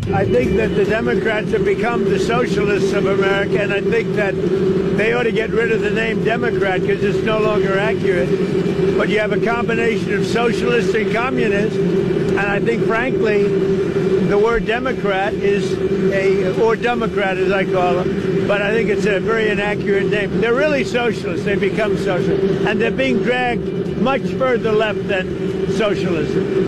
I think that the Democrats have become the socialists of America, and I think that they ought to get rid of the name Democrat because it's no longer accurate. But you have a combination of socialists and communists, and I think, frankly, the word Democrat is or Democrat as I call them, but I think it's a very inaccurate name. They're really socialists. They become socialists, and they're being dragged much further left than socialism.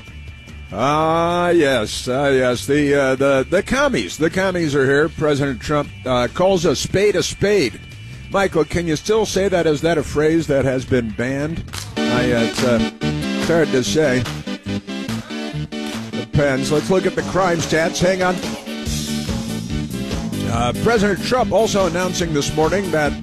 Yes. The commies. The commies are here. President Trump calls a spade a spade. Michael, can you still say that? Is that a phrase that has been banned? It's hard to say. Depends. Let's look at the crime stats. Hang on. President Trump also announcing this morning that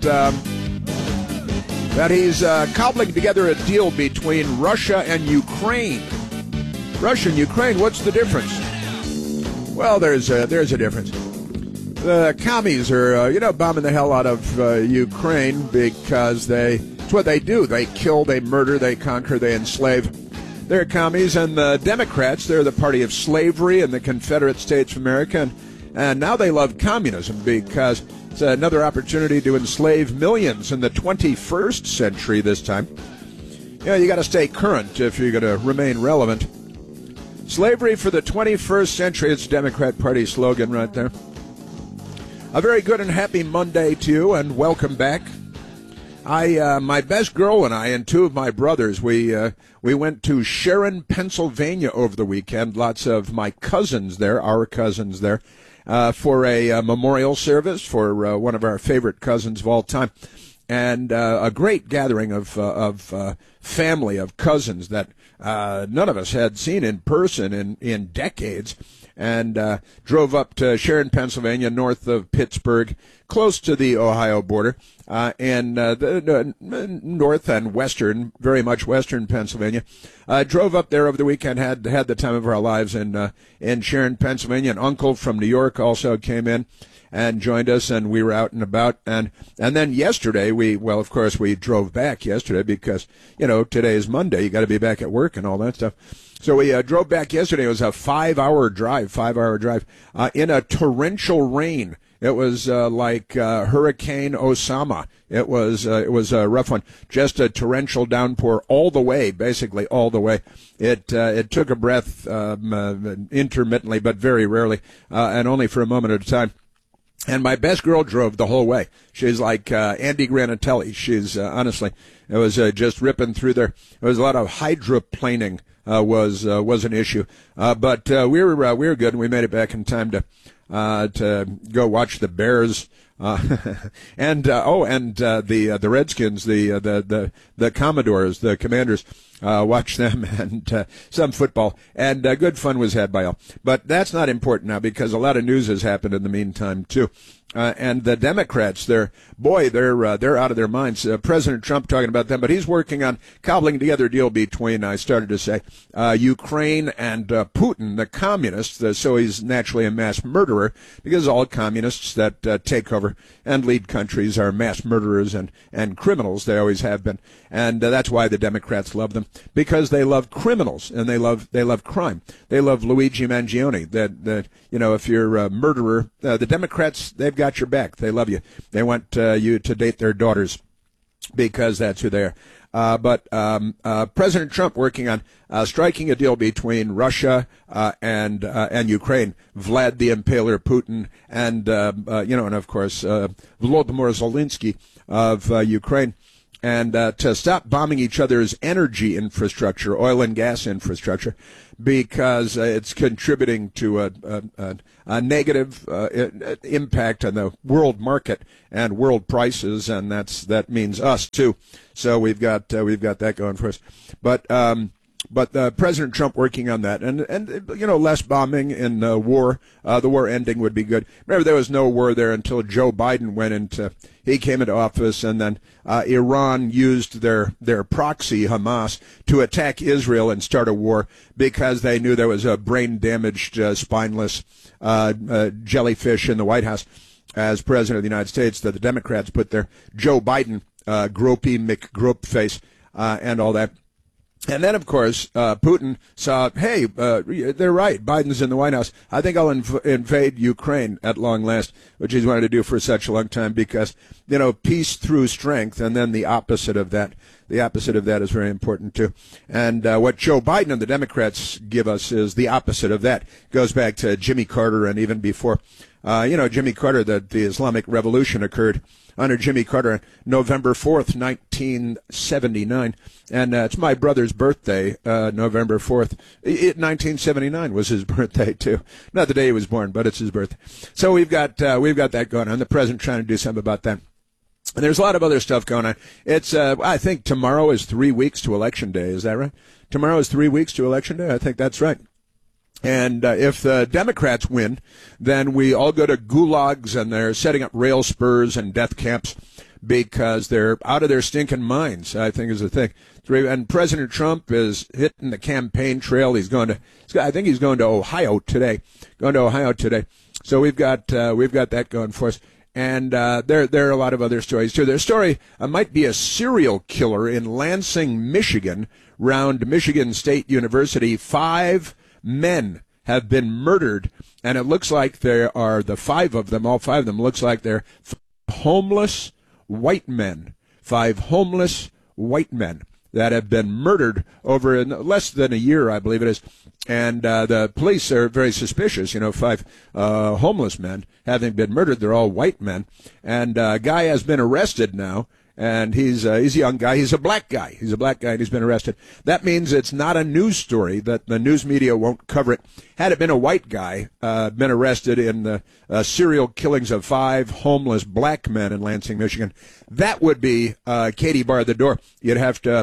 he's cobbling together a deal between Russia and Ukraine. Russia and Ukraine, what's the difference? Well, there's a difference. The commies are, bombing the hell out of Ukraine because it's what they do. They kill, they murder, they conquer, they enslave. They're commies, and the Democrats, they're the party of slavery in the Confederate States of America, and now they love communism because it's another opportunity to enslave millions in the 21st century this time. You got to stay current if you're going to remain relevant. Slavery for the 21st century, it's a Democrat Party slogan right there. A very good and happy Monday to you, and welcome back. My best girl and I and two of my brothers, we went to Sharon, Pennsylvania over the weekend. Lots of my cousins there, our cousins there, for a memorial service for one of our favorite cousins of all time. And a great gathering of family, of cousins that none of us had seen in person in decades, and drove up to Sharon, Pennsylvania, north of Pittsburgh, close to the Ohio border, and the north and western, very much western Pennsylvania. Drove up there over the weekend, had the time of our lives in Sharon, Pennsylvania. An uncle from New York also came in and joined us, and we were out and about. And then yesterday, of course, we drove back yesterday because, today is Monday. You got to be back at work and all that stuff. So we drove back yesterday. It was a 5-hour drive, in a torrential rain. It was like Hurricane Osama. It was a rough one. Just a torrential downpour all the way, basically all the way. It took a breath intermittently, but very rarely, and only for a moment at a time. And my best girl drove the whole way. She's like Andy Granatelli. She's honestly, it was just ripping through there. There was a lot of hydroplaning was an issue, but we were good, and we made it back in time to go watch the Bears. And the Redskins, the Commodores, the Commanders, watch them, and some football, and good fun was had by all. But that's not important now because a lot of news has happened in the meantime too. And the Democrats, they're out of their minds. President Trump talking about them, but he's working on cobbling together a deal between, I started to say, Ukraine and Putin, the communists. So he's naturally a mass murderer because all communists that take over and lead countries are mass murderers and criminals. They always have been, and that's why the Democrats love them, because they love criminals and they love crime. They love Luigi Mangione. That if you're a murderer, the Democrats, they've got your back. They love you. They want you to date their daughters because that's who they are. But President Trump working on striking a deal between Russia and Ukraine, Vlad the Impaler Putin, and of course Volodymyr Zelensky of Ukraine. And to stop bombing each other's energy infrastructure, oil and gas infrastructure, because it's contributing to a negative impact on the world market and world prices, and that means us too. So we've got that going for us. But President Trump working on that, and less bombing in war. The war ending would be good. Remember, there was no war there until Joe Biden he came into office, and then Iran used their proxy, Hamas, to attack Israel and start a war because they knew there was a brain-damaged, spineless jellyfish in the White House as President of the United States that the Democrats put there. Joe Biden, gropey McGrope face, and all that. And then, of course, Putin saw, hey, they're right. Biden's in the White House. I think I'll invade Ukraine at long last, which he's wanted to do for such a long time because, peace through strength, and then the opposite of that. The opposite of that is very important, too. And what Joe Biden and the Democrats give us is the opposite of that. Goes back to Jimmy Carter and even before. Jimmy Carter, the Islamic Revolution occurred under Jimmy Carter, November 4th, 1979. And it's my brother's birthday, November 4th. 1979 was his birthday, too. Not the day he was born, but it's his birthday. So we've got that going on. The president trying to do something about that. And there's a lot of other stuff going on. It's, I think tomorrow is 3 weeks to Election Day. Is that right? Tomorrow is 3 weeks to Election Day? I think that's right. And if the Democrats win, then we all go to gulags and they're setting up rail spurs and death camps because they're out of their stinking minds, I think is the thing. And President Trump is hitting the campaign trail. I think he's going to Ohio today. So we've got that going for us. And there are a lot of other stories, too. Their story might be a serial killer in Lansing, Michigan, round Michigan State University. 5 men have been murdered, and it looks like there are all 5 of them, looks like they're homeless white men. 5 homeless white men that have been murdered over in less than a year, I believe it is. And the police are very suspicious, 5 homeless men having been murdered. They're all white men. And a guy has been arrested now. And he's a young guy. He's a black guy. And he's been arrested. That means it's not a news story, that the news media won't cover it. Had it been a white guy, been arrested in the serial killings of 5 homeless black men in Lansing, Michigan, that would be Katie bar the door. You'd have to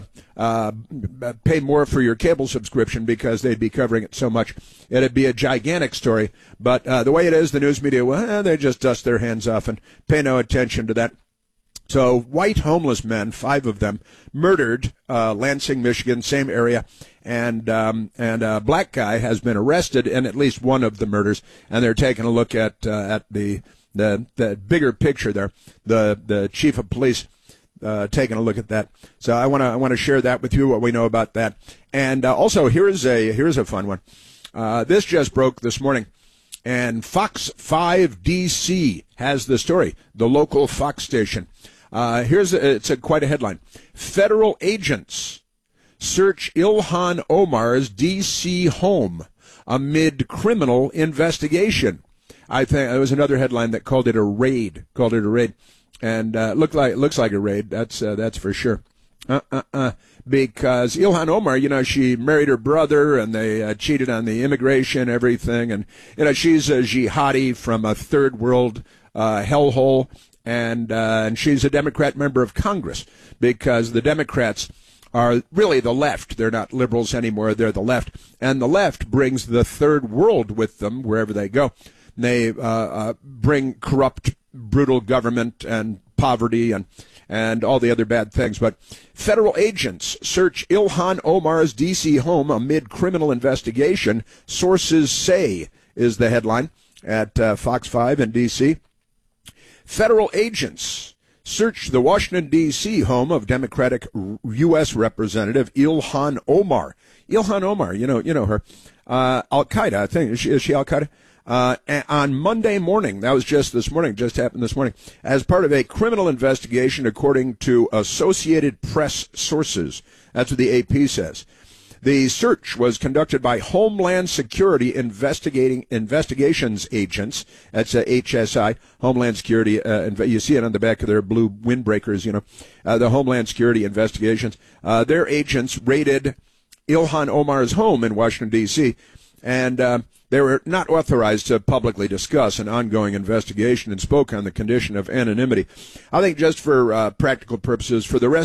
pay more for your cable subscription because they'd be covering it so much. It'd be a gigantic story. But the way it is, the news media, they just dust their hands off and pay no attention to that. So white homeless men, 5 of them, murdered, Lansing, Michigan, same area, and a black guy has been arrested in at least one of the murders, and they're taking a look at the bigger picture there. The chief of police taking a look at that. So I want to share that with you, what we know about that, and also here's a fun one. This just broke this morning. And Fox 5 DC has the story, the local Fox station. It's quite a headline. Federal agents search Ilhan Omar's D.C. home amid criminal investigation. I think it was another headline that called it a raid. And looks like a raid. That's for sure. Because Ilhan Omar, she married her brother and they cheated on the immigration, everything. And, she's a jihadi from a third world hellhole. And she's a Democrat member of Congress because the Democrats are really the left. They're not liberals anymore. They're the left. And the left brings the third world with them wherever they go. They bring corrupt, brutal government and poverty and all the other bad things. But federal agents search Ilhan Omar's D.C. home amid criminal investigation, sources say, is the headline at Fox 5 in D.C. Federal agents searched the Washington, D.C. home of Democratic U.S. Representative Ilhan Omar. Ilhan Omar, you know her. Al-Qaeda, I think. Is she Al-Qaeda? On Monday morning, that was just happened this morning, as part of a criminal investigation, according to Associated Press sources. That's what the AP says. The search was conducted by Homeland Security Investigations Agents. That's HSI, Homeland Security. You see it on the back of their blue windbreakers, the Homeland Security Investigations. Their agents raided Ilhan Omar's home in Washington, D.C., and they were not authorized to publicly discuss an ongoing investigation and spoke on the condition of anonymity. I think just for practical purposes, for the rest